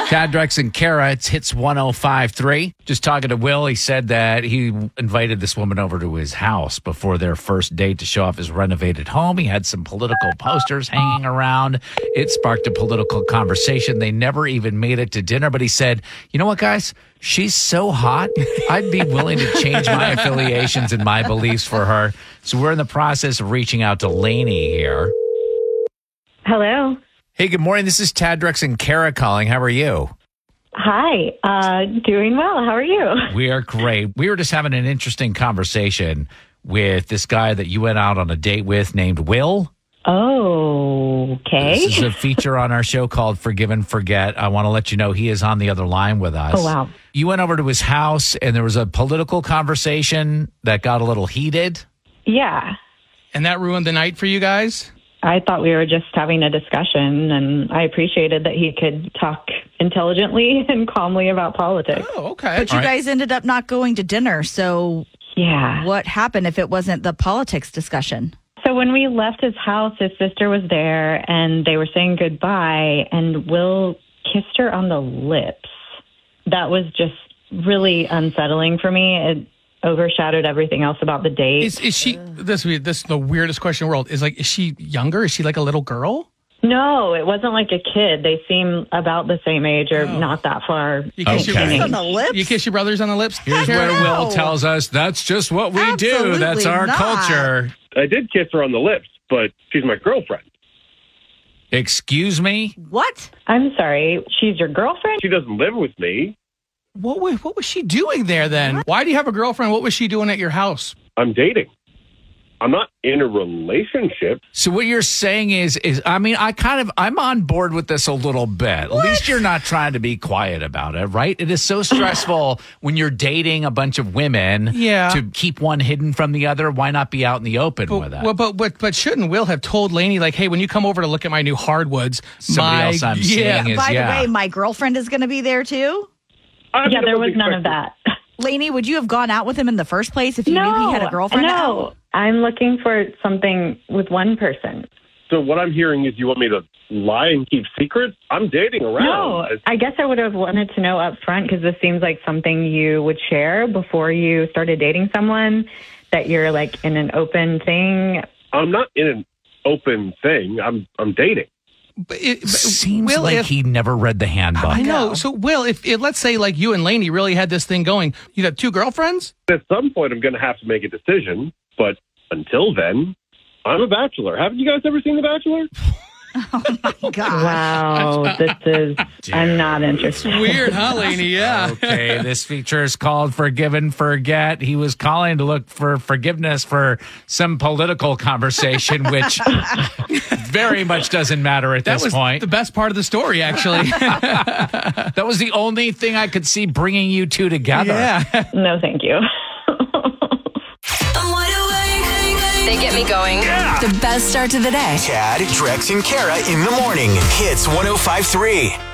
Chad, Drex, and Kara, it's Hits 105.3. Just talking to Will, he said that he invited this woman over to his house before their first date to show off his renovated home. He had some political posters hanging around. It sparked a political conversation. They never even made it to dinner, but he said, you know what, guys? She's so hot, I'd be willing to change my affiliations and my beliefs for her. So we're in the process of reaching out to Lainey here. Hello. Hey, good morning. This is Chad, Drex, and Kara calling. How are you? Hi. Doing well. How are you? We are great. We were just having an interesting conversation with this guy that you went out on a date with named Will. Oh, okay. This is a feature on our show called Forgive and Forget. I want to let you know he is on the other line with us. Oh, wow. You went over to his house and there was a political conversation that got a little heated. Yeah. And that ruined the night for you guys? I thought we were just having a discussion, and I appreciated that he could talk intelligently and calmly about politics. Oh, okay. But you guys ended up not going to dinner, so Yeah. what happened if it wasn't the politics discussion? So when we left his house, his sister was there, and they were saying goodbye, and Will kissed her on the lips. That was just really unsettling for me. It overshadowed everything else about the date. Is she, this is the weirdest question in the world, is she younger? Is she like a little girl? No, it wasn't like a kid. They seem about the same age or not that far. You kiss, Okay. your, On the lips? you kiss your brothers on the lips? Here's where Will tells us that's just what we do. Absolutely That's our not. culture. I did kiss her on the lips, but she's my girlfriend. Excuse me? What? I'm sorry. She's your girlfriend? She doesn't live with me. What was she doing there then? Why do you have a girlfriend? What was she doing at your house? I'm dating. I'm not in a relationship. So what you're saying is I mean, I'm on board with this a little bit. At least you're not trying to be quiet about it, right? It is so stressful when you're dating a bunch of women to keep one hidden from the other. Why not be out in the open with it? Well, but shouldn't Will have told Lainey, like, hey, when you come over to look at my new hardwoods, Somebody else I'm seeing is, By the way, my girlfriend is going to be there too? Yeah, there was none of that. Lainey, would you have gone out with him in the first place if you knew he had a girlfriend? No, I'm looking for something with one person. So what I'm hearing is you want me to lie and keep secrets? I'm dating around. No, I guess I would have wanted to know up front because this seems like something you would share before you started dating someone, that you're like in an open thing. I'm not in an open thing. I'm dating. But Seems Will, like he never read the handbook. I know. So, Will, if let's say like you and Lainey really had this thing going, you'd have two girlfriends? At some point, I'm going to have to make a decision. But until then, I'm a bachelor. Haven't you guys ever seen The Bachelor? God. Wow, this is, I'm not interested. Weird, huh, Lainey? Yeah. Okay, this feature is called Forgive and Forget. He was calling to look for forgiveness for some political conversation, which very much doesn't matter at That this was point. the best part of the story, actually. That was the only thing I could see bringing you two together. Yeah. No, thank you. They get me going. The best start to the day. Chad, Drex, and Kara in the morning. Hits 105.3.